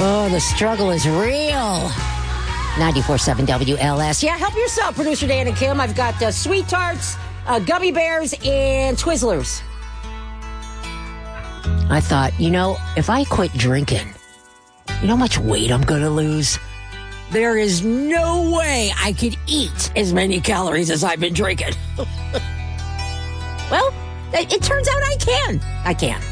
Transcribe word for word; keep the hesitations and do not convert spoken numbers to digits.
Oh, the struggle is real. ninety-four point seven W L S. Yeah, help yourself, producer Dan and Kim. I've got uh, Sweet Tarts, uh, Gummy Bears, and Twizzlers. I thought, you know, if I quit drinking, you know how much weight I'm going to lose? There is no way I could eat as many calories as I've been drinking. Well, it, it turns out I can. I can.